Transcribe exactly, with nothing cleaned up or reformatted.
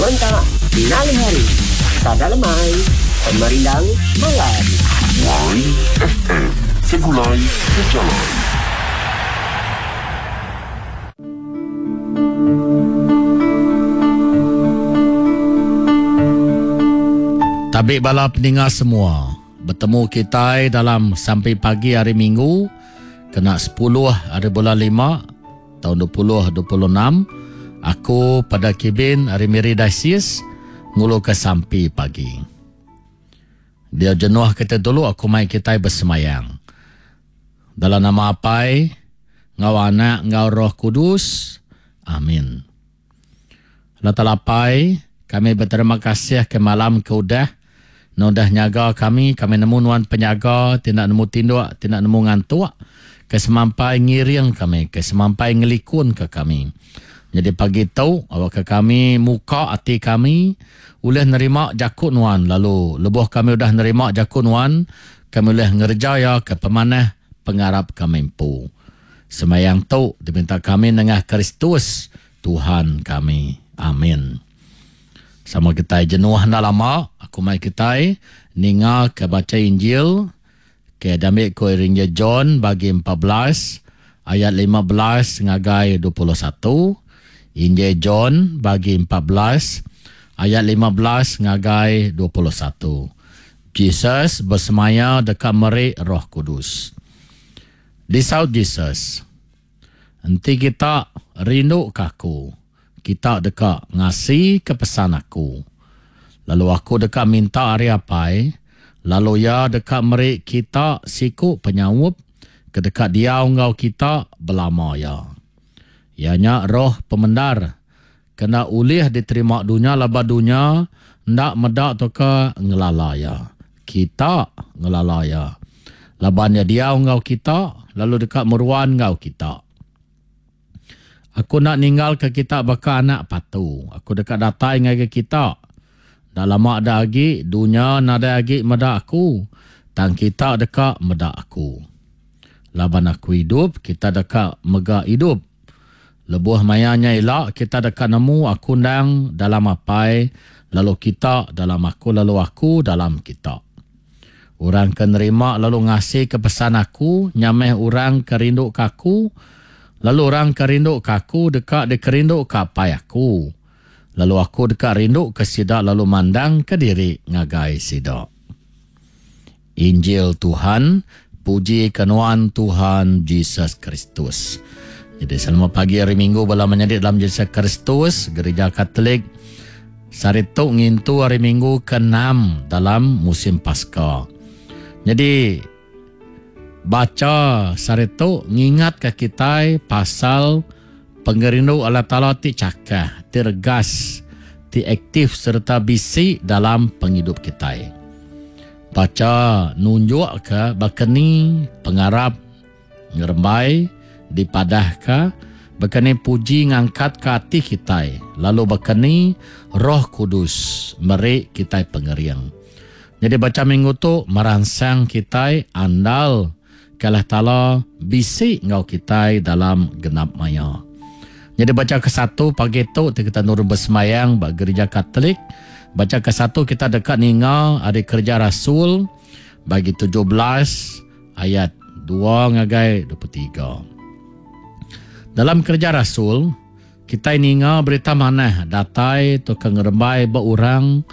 Berontak Finale Hari Sada Lemai Pemerindang Malam Y F M Semulai Sejalan. Tabik bala pendengar semua, bertemu kita dalam sampai pagi hari Minggu kena sepuluh hari bulan lima tahun dua ribu dua puluh enam. Aku pada Kibin hari Miri Daisis ngulu ke sampai pagi. Dia jenuh kita dulu aku mai kita bersemayang. Dalam nama apai ngau anak ngau Roh Kudus. Amin. Latalapai kami berterima kasih ke malam ke udah Nodah nyaga kami, kami nemu nuan penyaga, tidak nemu tinduk, tidak nemu ngantuk, kesemampai ngiring kami, kesemampai ngelikun ke kami. Jadi pagi tahu, awak ke kami, muka hati kami, boleh nerima jakut nuan, lalu lebuh kami udah nerima jakut nuan, kami boleh ngerjaya ke pemanah pengarap kami empu. Semayang tahu, diminta kami dengan Kristus, Tuhan kami. Amin. Sama kita jenuh dah lama, aku mai kita ninga ke baca Injil ke damik ko Injil John bagi empat belas ayat lima belas ngagai dua puluh satu. Injil John bagi empat belas ayat lima belas ngagai dua puluh satu. Jesus bersemaya dekat merik Roh Kudus. Disaut Jesus, nanti kita rindu kaku. Kita dekat ngasih ke pesan aku. Lalu aku dekat minta hari apai. Lalu ya dekat merik kita siku penyawup. Ke dekat dia ungau kita belama ya. Ianya roh pemendar. Kena ulih diterima dunia laba dunia. Ndak medak toka ngelala ya. Kita ngelala ya. Labannya dia ungau kita. Lalu dekat meruan ngau kita. Aku nak ninggal ke kita bakal anak patu. Aku dekat datai ngai ke kita. Dah lama ada lagi, dunia nada lagi meda aku. Tang kita dekat meda aku. Laban aku hidup, kita dekat mega hidup. Lebuh mayanya elak, kita dekat nemu aku ndang dalam apai. Lalu kita dalam aku, lalu aku dalam kita. Orang ke nerima lalu ngasih ke pesan aku. Nyameh orang kerinduk kaku. Lalu orang kerinduk ke aku, dekat dia kerinduk ke apai aku. Lalu aku dekat rinduk ke sidak, lalu mandang ke diri ngagai sidak. Injil Tuhan, puji kenuan Tuhan Yesus Kristus. Jadi selama pagi hari Minggu bala menyadik dalam Yesus Kristus, Gereja Katolik sarituk ngintu hari Minggu keenam dalam musim Paskah. Jadi baca saritu ngingat ke kita pasal pengerindu Allah Ta'ala ti cakah, ti regas, ti aktif serta bisi dalam penghidup kita. Baca nunjuk ke bakeni pengarap ngerembai dipadah ke bakeni puji ngangkat ke hati kita. Lalu bakeni Roh Kudus merik kita pengeriang. Jadi baca minggu tu merangsang kita andal Allah Ta'ala bisi ngau kita dalam genap maya. Jadi baca ke satu pagi tu kita nurun bersemayang bagi Gereja Katolik. Baca ke satu kita dekat ninga ada kerja Rasul bagi tujuh belas ayat dua ngagai dua puluh tiga. Dalam kerja Rasul kita ninga berita mana datai tu kengerembai beurang